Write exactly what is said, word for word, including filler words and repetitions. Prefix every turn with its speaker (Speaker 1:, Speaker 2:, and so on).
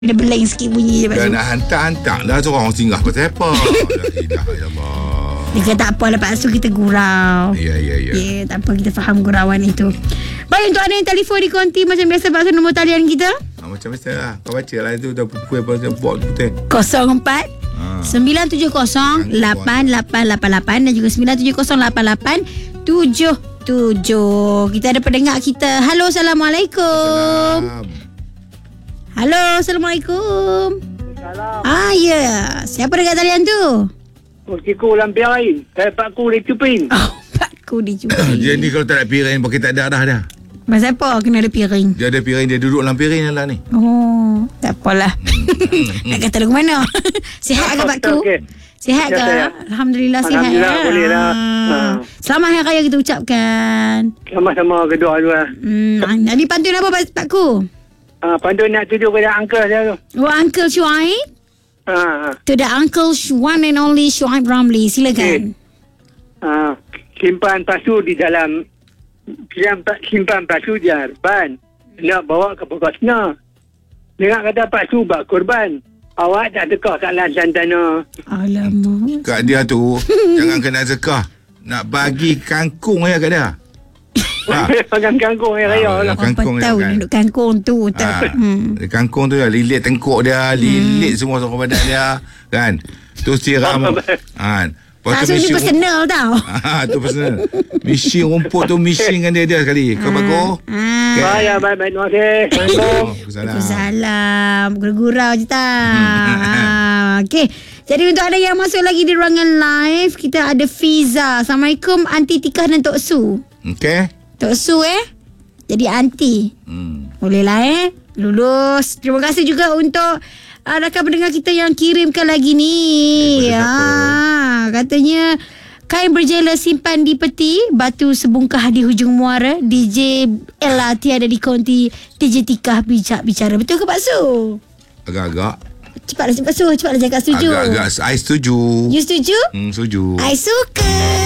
Speaker 1: Dia belang sikit bunyi je.
Speaker 2: Dah nak hantar-hantar dah seorang singgah pasal apa. La ilaha illallah.
Speaker 1: Dia kata tak apa lah Pak Su, kita gurau.
Speaker 2: Ya ya ya.
Speaker 1: Ya, yeah, tak apa, kita faham gurauan itu. Baik, untuk anda yang telefon di konti macam biasa Pak Su, nombor talian kita
Speaker 2: Ha, macam biasa lah. Kau baca lah tu dah pukul apa macam buat tu.
Speaker 1: kosong empat sembilan tujuh kosong lapan lapan lapan lapan dan juga sembilan tujuh kosong lapan lapan tujuh tujuh. Kita ada pendengar kita. Halo, Assalamualaikum.
Speaker 2: Salam.
Speaker 1: Halo, Assalamualaikum.
Speaker 3: Salam.
Speaker 1: Ah, ya. Yeah. Siapa dekat talian tu?
Speaker 3: Oh, Ciku lampiang air. Saya Pak Ku di Cuping.
Speaker 1: Oh, Pak Ku dicuri.
Speaker 2: Dia ni kalau tak ada piring pakai tak ada dah dah.
Speaker 1: Masa apa kena ada piring?
Speaker 2: Dia ada piring, dia duduk dalam piring lah ni.
Speaker 1: Oh, tak apalah. Nak kata lagu mana? Sihat ke Pak Ku?
Speaker 3: Okey.
Speaker 1: Sihat ke?
Speaker 3: Ya,
Speaker 1: Alhamdulillah sihat.
Speaker 3: Alhamdulillah,
Speaker 1: ya?
Speaker 3: boleh lah. Ha.
Speaker 1: Selamat Hari Raya kita ucapkan.
Speaker 3: Sama-sama kedua dua.
Speaker 1: Hmm, nak dipantun apa Pak, Pak Ku?
Speaker 3: Ha, pandu nak tuju kepada angka saya tu.
Speaker 1: Oh, Uncle Shuaib.
Speaker 3: Ha, ha.
Speaker 1: To the Uncle One and only Shuaib Ramli. Silakan.
Speaker 3: Ha, simpan pasu di dalam simpan, simpan pasu di harban. Nak bawa ke pokoknya. Dengar kata pasu bak korban. Awak tak tekah kat lansan tanah.
Speaker 1: Alamak.
Speaker 2: Kat dia tu jangan kena zakah. Nak bagi kangkung ya kat dia. Ha.
Speaker 3: Pagang kangkung yang raya lah.
Speaker 1: Apa
Speaker 2: Kangkung
Speaker 1: tahu
Speaker 2: kan.
Speaker 1: duduk kangkung tu.
Speaker 2: Ha.
Speaker 1: Tak. Hmm.
Speaker 2: Kangkung tu lah lilit tengkuk dia, lilit semua seluruh badan dia, kan. Tu siram. Ha. Lepas
Speaker 1: Tak
Speaker 2: tu
Speaker 1: so ni
Speaker 2: misi
Speaker 1: personal tau.
Speaker 2: Ha, tu personal. Misi rumput tu misingkan dia dia sekali. Kau bagus.
Speaker 1: Ah.
Speaker 3: Baik, ya, baik, baik. Terima kasih. Assalamualaikum.
Speaker 2: Waalaikumsalam.
Speaker 1: Salam. Gurau-gurau je tak. Ah, Okey. Jadi untuk anda yang masuk lagi di ruangan live, kita ada Fiza. Assalamualaikum Aunty Tikah dan Tok Su.
Speaker 2: Okey.
Speaker 1: Tok Su eh. Jadi aunty.
Speaker 2: Hmm.
Speaker 1: Boleh lah eh. Lulus. Terima kasih juga untuk uh, rakan pendengar kita yang kirimkan lagi ni.
Speaker 2: Daripada
Speaker 1: Ha, katanya kain berjela simpan di peti, batu sebungkah di hujung muara. D J Ella tiada di konti, D J Tikah bijak bicara. Betul ke Pak Su?
Speaker 2: Agak-agak.
Speaker 1: Cepatlah Pak Su, cepatlah cakap setuju.
Speaker 2: Agak-agak I setuju.
Speaker 1: You setuju?
Speaker 2: Hmm, setuju.
Speaker 1: I suka.